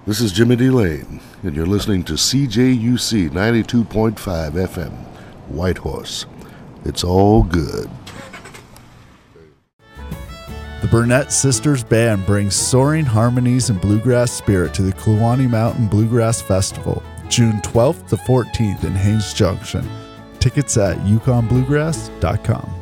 This is Jimmy D. Lane, and you're listening to CJUC 92.5 FM, Whitehorse. It's all good. The Burnett Sisters Band brings soaring harmonies and bluegrass spirit to the Kluane Mountain Bluegrass Festival, June 12th to 14th in Haines Junction. Tickets at yukonbluegrass.com.